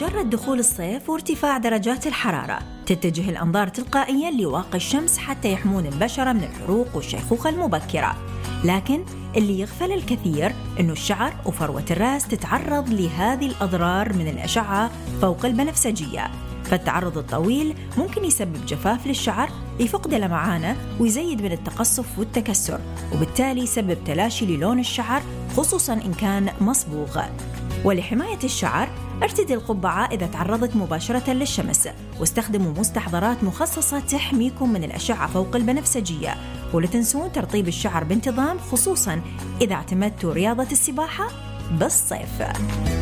بمجرد دخول الصيف وارتفاع درجات الحرارة تتجه الأنظار تلقائياً لواقي الشمس حتى يحمون البشرة من الحروق والشيخوخة المبكرة. لكن اللي يغفل الكثير إنه الشعر وفروة الرأس تتعرض لهذه الأضرار من الأشعة فوق البنفسجية، فالتعرض الطويل ممكن يسبب جفاف للشعر، يفقد لمعانه ويزيد من التقصف والتكسر، وبالتالي يسبب تلاشي للون الشعر خصوصاً إن كان مصبوغ. ولحماية الشعر ارتدي القبعة إذا تعرضت مباشرة للشمس، واستخدموا مستحضرات مخصصة تحميكم من الأشعة فوق البنفسجية، ولا تنسون ترطيب الشعر بانتظام خصوصاً إذا اعتمدتوا رياضة السباحة بالصيف.